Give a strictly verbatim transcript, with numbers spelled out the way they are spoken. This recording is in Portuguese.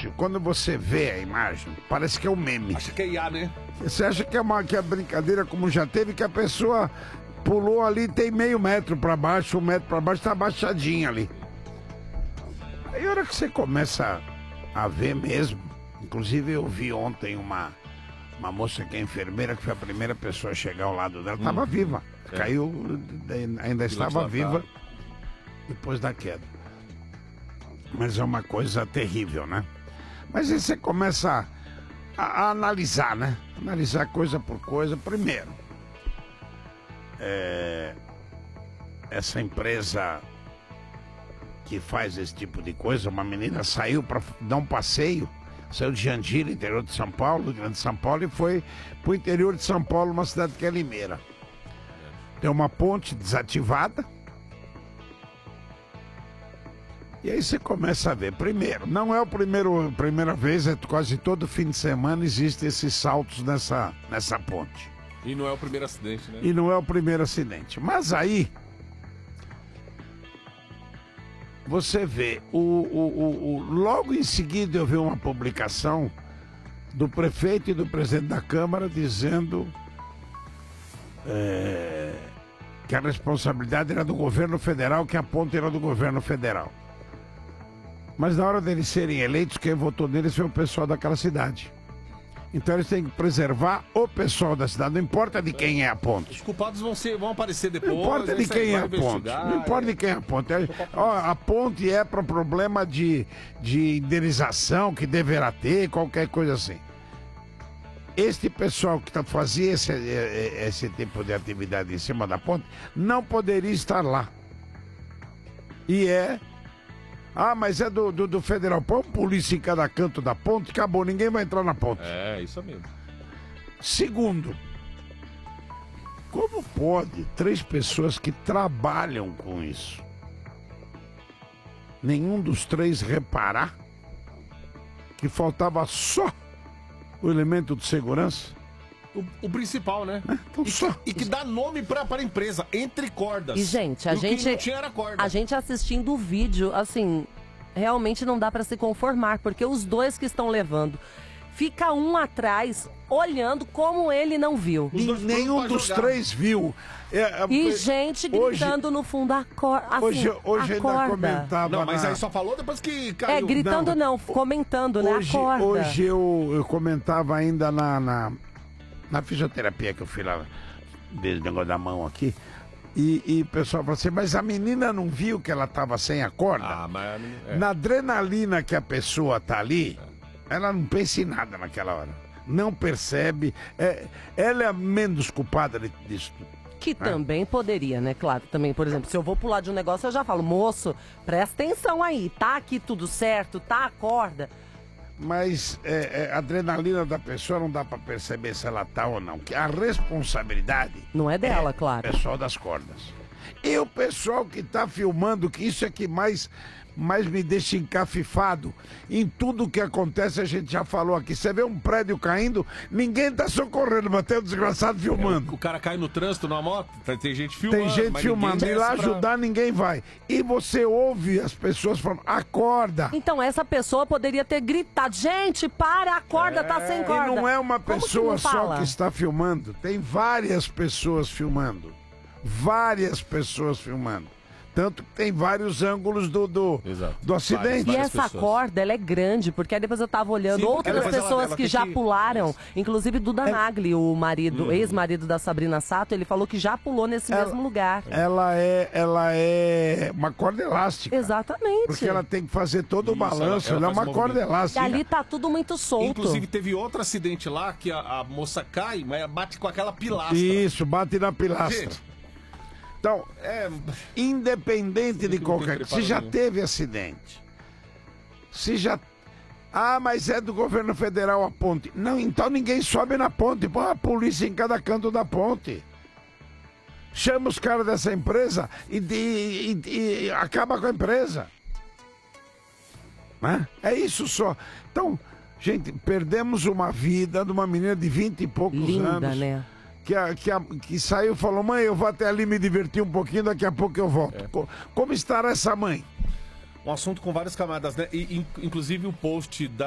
início, quando você vê a imagem, parece que é um meme. Acha que é I A, né? Você acha que é uma que é brincadeira, como já teve, que a pessoa pulou ali, tem meio metro pra baixo, um metro pra baixo, tá abaixadinha ali. Aí a hora que você começa a ver mesmo, inclusive eu vi ontem uma, uma moça que é enfermeira, que foi a primeira pessoa a chegar ao lado dela, estava Hum. viva. É. Caiu, ainda estava viva depois da queda. Mas é uma coisa terrível, né? Mas aí você começa a, a analisar, né? Analisar coisa por coisa. Primeiro, é, essa empresa que faz esse tipo de coisa, uma menina saiu para dar um passeio, saiu de Jandira, interior de São Paulo, Grande São Paulo, e foi para o interior de São Paulo, uma cidade que é Limeira. Tem uma ponte desativada. E aí você começa a ver. Primeiro, não é a primeiro, primeira vez, é quase todo fim de semana existem esses saltos nessa, nessa ponte. E não é o primeiro acidente, né? E não é o primeiro acidente. Mas aí, você vê, o, o, o, o, logo em seguida eu vi uma publicação do prefeito e do presidente da Câmara dizendo é, que a responsabilidade era do governo federal, que a ponte era do governo federal. Mas na hora deles serem eleitos, quem votou neles foi o pessoal daquela cidade. Então eles têm que preservar o pessoal da cidade, não importa de quem é a ponte. Os culpados vão, ser, vão aparecer depois. Não importa de quem é a ponte. Não importa de quem é a ponte. Ó, a ponte é para problema de, de indenização que deverá ter, qualquer coisa assim. Este pessoal que tá, fazia esse, esse tipo de atividade em cima da ponte não poderia estar lá. E é... Ah, mas é do, do, do federal. Põe polícia em cada canto da ponte, acabou, ninguém vai entrar na ponte. É, isso mesmo. Segundo, como pode três pessoas que trabalham com isso, nenhum dos três reparar que faltava só o elemento de segurança? O, o principal, né? É, então e, só. Que, e que dá nome pra, pra empresa, Entre Cordas. E, gente, a e gente. O que não tinha era corda. A gente assistindo o vídeo, assim, realmente não dá pra se conformar, porque os dois que estão levando, fica um atrás, olhando como ele não viu. Nenhum dos jogar. três viu. É, é, e gente gritando hoje, no fundo a corda. Assim, hoje hoje a ainda corda. comentava. Não, mas na... aí só falou depois que caiu. É, gritando não, não comentando, né? Hoje, a corda. Hoje eu, eu comentava ainda na, na, na fisioterapia que eu fui lá, desde o negócio da mão aqui. E, e o pessoal falou assim, mas a menina não viu que ela estava sem a corda? Ah, mas... É. Na adrenalina que a pessoa tá ali, ela não pensa em nada naquela hora. Não percebe. É, ela é a menos culpada disso tudo. Que também poderia, né? Claro, também, por exemplo, se eu vou pular de um negócio, eu já falo, moço, presta atenção aí, tá aqui tudo certo, tá a corda. Mas é, é, a adrenalina da pessoa não dá pra perceber se ela tá ou não. Que a responsabilidade não é dela, é claro. O pessoal das cordas. E o pessoal que tá filmando, que isso é que mais, mais me deixa encafifado. Em tudo que acontece, a gente já falou aqui. Você vê um prédio caindo, ninguém tá socorrendo, mas tem um desgraçado filmando. É, o, o cara cai no trânsito, na moto, tem gente filmando. Tem gente filmando, e lá pra... ajudar ninguém vai. E você ouve as pessoas falando, acorda. Então essa pessoa poderia ter gritado, gente, para, a corda é... tá sem corda. E não é uma pessoa que só que está filmando, tem várias pessoas filmando. Várias pessoas filmando. Tanto que tem vários ângulos do, do, do acidente. Várias, várias e essa pessoas. corda, ela é grande, porque aí depois eu tava olhando Sim, outras pessoas ela, ela que já que... pularam, Isso. inclusive Duda é... Nagli, o marido, uhum. ex-marido da Sabrina Sato, ele falou que já pulou nesse ela, mesmo lugar. Ela é, ela é uma corda elástica. Exatamente. Porque ela tem que fazer todo o balanço, ela, ela, ela é uma corda elástica. E ali tá tudo muito solto. Inclusive teve outro acidente lá, que a, a moça cai, mas bate com aquela pilastra. Isso, bate na pilastra. Gente. Então, é, independente de qualquer coisa, se já teve acidente, se já... Ah, mas é do governo federal a ponte. Não, então ninguém sobe na ponte, põe a polícia em cada canto da ponte. Chama os caras dessa empresa e, e, e, e acaba com a empresa. Né? É isso só. Então, gente, perdemos uma vida de uma menina de vinte e poucos Linda, anos. Linda, né? Que, a, que, a, que saiu e falou, mãe, eu vou até ali me divertir um pouquinho, daqui a pouco eu volto. É. Co como estará essa mãe? Um assunto com várias camadas, né? E, inclusive o post da